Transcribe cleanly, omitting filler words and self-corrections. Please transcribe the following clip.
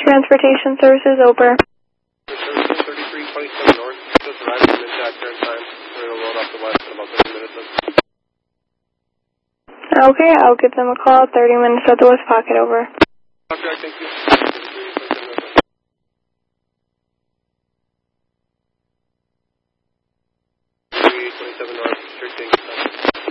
Transportation Services, over. 3327 North, just arrived in Jack turn time. We're going to load off the west in about 30 minutes. Okay, I'll give them a call 30 minutes at the West Pocket, over. Okay, thank you.